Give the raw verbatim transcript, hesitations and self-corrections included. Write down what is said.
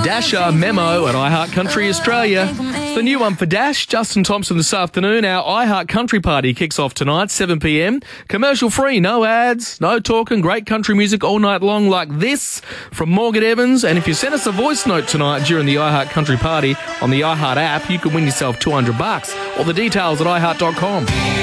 Dasher Memo at iHeart Country Australia. It's the new one for Dash, Justin Thompson this afternoon. Our iHeart Country Party kicks off tonight, seven p.m. Commercial free, no ads, no talking, great country music all night long like this from Morgan Evans. And if you send us a voice note tonight during the iHeart Country Party on the iHeart app, you can win yourself two hundred bucks. All the details at i heart dot com.